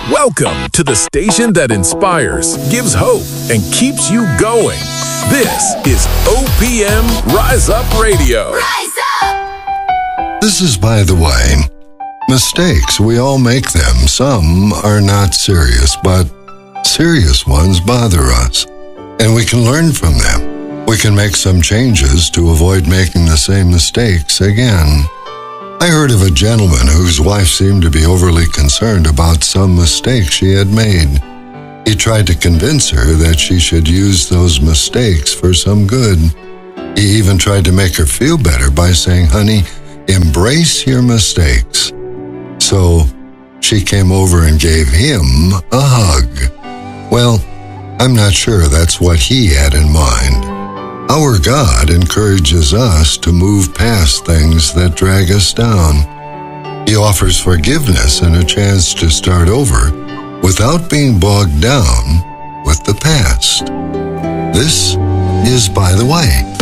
Welcome to the station that inspires, gives hope, and keeps you going. This is OPM Rise Up Radio. Rise up! This is By the Way. Mistakes, we all make them. Some are not serious, but serious ones bother us. And we can learn from them. We can make some changes to avoid making the same mistakes again. I heard of a gentleman whose wife seemed to be overly concerned about some mistake she had made. He tried to convince her that she should use those mistakes for some good. He even tried to make her feel better by saying, "Honey, embrace your mistakes." So she came over and gave him a hug. Well, I'm not sure that's what he had in mind. Our God encourages us to move past things that drag us down. He offers forgiveness and a chance to start over without being bogged down with the past. This is By the Way.